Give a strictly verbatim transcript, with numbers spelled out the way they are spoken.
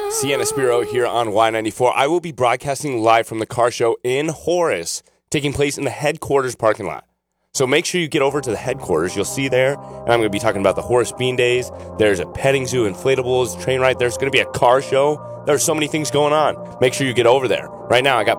Sienna Spiro here on Y ninety-four. I will be broadcasting live from the car show in Horace, taking place in the headquarters parking lot. So make sure you get over to the headquarters. You'll see there, and I'm going to be talking about the Horace Bean Days. There's a petting zoo, inflatables, train ride. There's going to be a car show. There's so many things going on. Make sure you get over there. Right now, I got